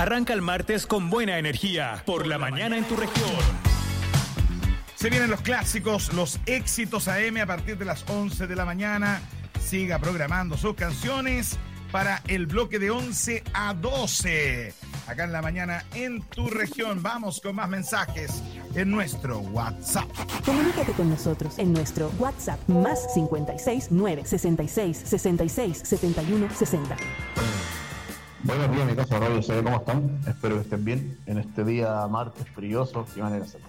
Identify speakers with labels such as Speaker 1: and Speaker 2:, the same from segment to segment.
Speaker 1: Arranca el martes con buena energía por la mañana en tu región.
Speaker 2: Se vienen los clásicos, los éxitos AM a partir de las 11 de la mañana. Siga programando sus canciones para el bloque de 11 a 12. Acá en la mañana en tu región. Vamos con más mensajes en nuestro WhatsApp.
Speaker 3: Comunícate con nosotros en nuestro WhatsApp más 56 9 66 66 71 60.
Speaker 4: Buenos días, mi casa Radio CD, ¿cómo están? Espero que estén bien en este día martes frilloso. Qué manera de hacer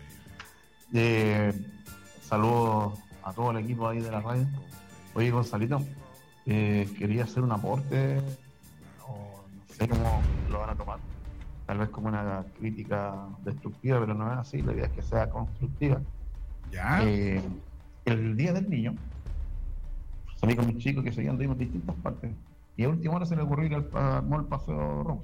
Speaker 4: saludos a todo el equipo ahí de la radio. Oye, Gonzalito, quería hacer un aporte, o no sé cómo lo van a tomar, tal vez como una crítica destructiva, pero no es así, la idea es que sea constructiva.
Speaker 2: ¿Ya?
Speaker 4: El día del niño, salí con mis chicos que seguían en distintas partes, y a última hora se le ocurrió ir al mall Paseo Ramos.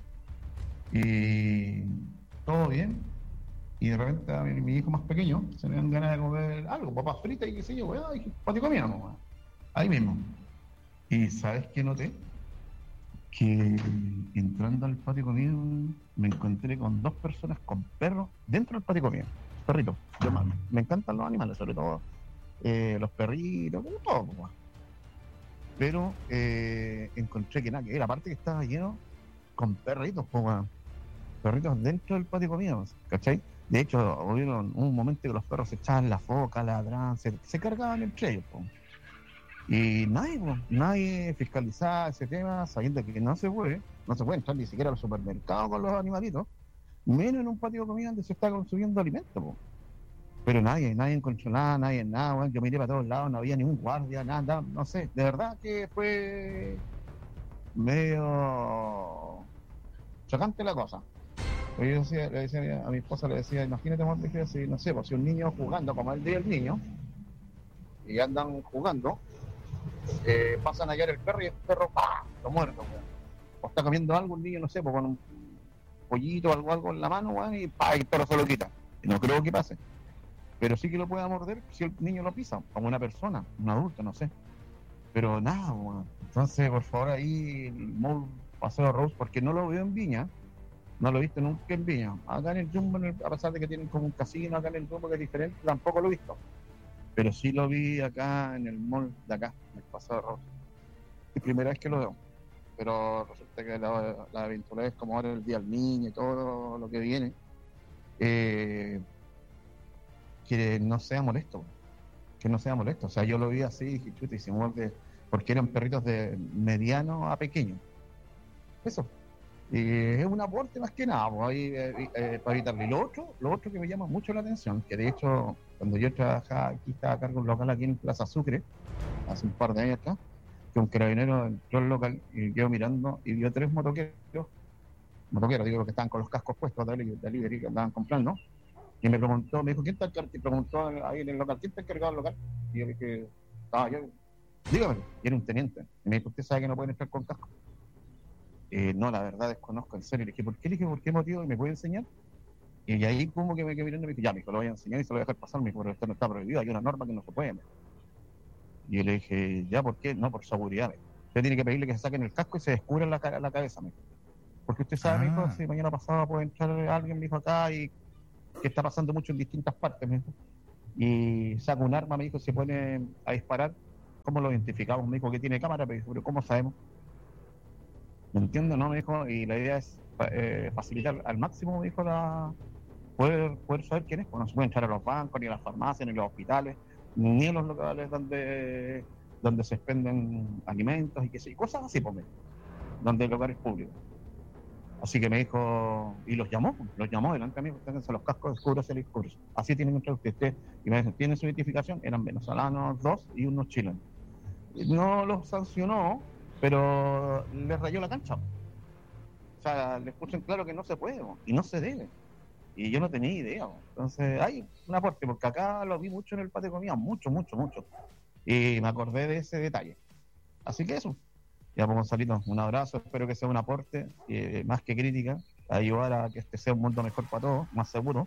Speaker 4: Y todo bien, y de repente a mi hijo más pequeño se le dan ganas de comer algo, papas fritas y qué sé yo, weón, y patio comida, no, ahí mismo. Y ¿sabes qué noté? Que entrando al patio comida me encontré con 2 personas con perros dentro del patio comida, perritos. Me encantan los animales, sobre todo los perritos, todo, pues. Pero encontré que nada, que era aparte que estaba lleno con perritos, pues, perritos dentro del patio comida, ¿cachai? De hecho, hubo un momento que los perros se echaban la foca, ladran, se cargaban entre ellos, pues. Y nadie fiscalizaba ese tema, sabiendo que no se puede entrar ni siquiera al supermercado con los animalitos, menos en un patio de comida donde se está consumiendo alimento, po. Pero nadie encontró nada, bueno. Yo miré para todos lados, no había ningún guardia, nada, no sé, de verdad que fue medio chocante la cosa. Yo le decía a mi esposa, imagínate, si, no sé, pues si un niño jugando, como el día del niño, y andan jugando, pasan a hallar el perro y el perro ¡pah! Lo muerde, o está comiendo algo un niño, no sé, pues con un pollito o algo en la mano, weón, y ¡pah! Y el perro se lo quita. Y no creo que pase, pero sí que lo pueda morder si el niño lo pisa, como una persona, un adulto, no sé. Pero nada, weón. Entonces, por favor, ahí el mall Paseo Rose, porque no lo veo en Viña, no lo he visto nunca en Viña. Acá en el Jumbo, a pesar de que tienen como un casino acá en el Jumbo que es diferente, tampoco lo he visto. Pero sí lo vi acá en el mall de acá, en el Paseo Rosa. Es la primera vez que lo veo. Pero resulta que la eventualidad es como ahora el Día del Niño y todo lo que viene. Que no sea molesto. O sea, yo lo vi así y dije, chuta, y se muerde, porque eran perritos de mediano a pequeño. Eso. Es un aporte más que nada, pues, ahí, para evitarlo. Y lo otro que me llama mucho la atención, que de hecho, cuando yo trabajaba aquí, estaba a cargo de un local aquí en Plaza Sucre, hace un par de años acá, que un carabinero entró al local y quedó mirando y vio 3 motoqueros, digo, los que estaban con los cascos puestos de delivery que andaban comprando, y me dijo, ¿quién está encargado? Preguntó ahí en el local, ¿quién está encargado del local? Y yo le dije, yo, dígame, y era un teniente. Y me dijo, ¿usted sabe que no pueden entrar con casco? No, la verdad desconozco, en serio. Le dije, ¿por qué? Le dije, ¿por qué motivo? ¿Y me puede enseñar? Y ahí como que me quedé mirando y me dijo, ya, mijo, lo voy a enseñar y se lo voy a dejar pasar, mijo, pero esto no está prohibido, hay una norma que no se puede. Y yo le dije, ya, ¿por qué? No, por seguridad. Usted tiene que pedirle que se saquen el casco y se descubran la cabeza, mijo. Porque usted sabe, mijo, si mañana pasado puede entrar alguien, mijo, acá y que está pasando mucho en distintas partes, mijo. Y saca un arma, me dijo, se pone a disparar. ¿Cómo lo identificamos? Me dijo que tiene cámara, pero ¿cómo sabemos? ¿Me entiendo? ¿No? Me dijo, y la idea es facilitar al máximo, me dijo, poder saber quién es, porque no se puede entrar a los bancos, ni a las farmacias, ni a los hospitales, ni a los locales donde se expenden alimentos y qué sé yo, cosas así, pues, donde hay lugares públicos. Así que me dijo, y los llamó delante de mí, ténganse los cascos, descúbrase el discurso. Así tienen que entrar ustedes. Y me dicen, ¿tienen su identificación? Eran venezolanos 2 y unos chilenos. Y no los sancionó, pero les rayó la cancha. O sea, les puso en claro que no se puede, y no se debe. Y yo no tenía idea. Entonces, hay un aporte, porque acá lo vi mucho en el patio de comida, mucho. Y me acordé de ese detalle. Así que eso. Ya, pues, Gonzalito, un abrazo. Espero que sea un aporte, más que crítica, a ayudar a que este sea un mundo mejor para todos, más seguro.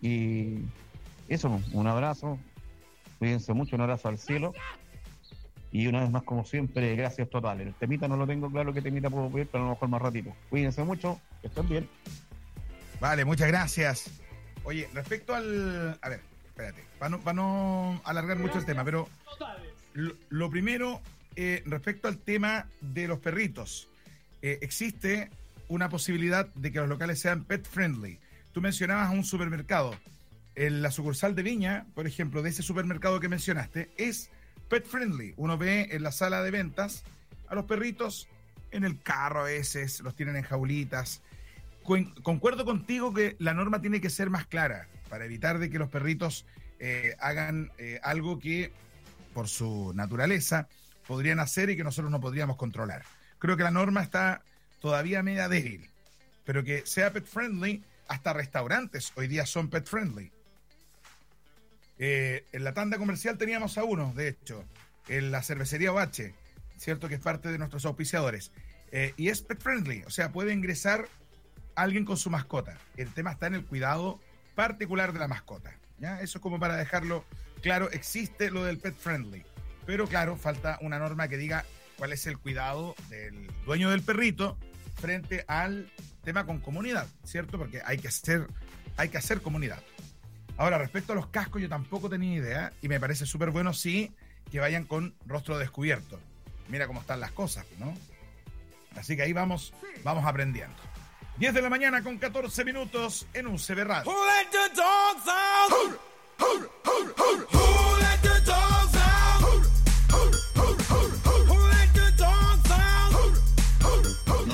Speaker 4: Y eso, un abrazo. Cuídense mucho, un abrazo al cielo. Y una vez más, como siempre, gracias totales. El temita no lo tengo claro qué temita puedo pedir, pero a lo mejor más ratito. Cuídense mucho, que estén bien.
Speaker 2: Vale, muchas gracias. Oye, respecto al... A ver, espérate, para no alargar mucho el tema, pero lo primero, respecto al tema de los perritos, existe una posibilidad de que los locales sean pet friendly. Tú mencionabas un supermercado. En la sucursal de Viña, por ejemplo, de ese supermercado que mencionaste, es pet friendly. Uno ve en la sala de ventas a los perritos en el carro a veces, los tienen en jaulitas. Concuerdo contigo que la norma tiene que ser más clara para evitar de que los perritos hagan algo que, por su naturaleza, podrían hacer y que nosotros no podríamos controlar. Creo que la norma está todavía media débil, pero que sea pet friendly, hasta restaurantes hoy día son pet friendly. En la tanda comercial teníamos a uno, de hecho, en la cervecería Oache, cierto que es parte de nuestros auspiciadores, y es pet friendly, o sea, puede ingresar alguien con su mascota. El tema está en el cuidado particular de la mascota, ¿ya? Eso es como para dejarlo claro, existe lo del pet friendly, pero claro, falta una norma que diga cuál es el cuidado del dueño del perrito frente al tema con comunidad, ¿cierto? Porque hay que hacer comunidad. Ahora, respecto a los cascos, yo tampoco tenía idea y me parece súper bueno, sí, que vayan con rostro descubierto. Mira cómo están las cosas, ¿no? Así que ahí vamos aprendiendo. 10 de la mañana con 14 minutos en UCB Radio.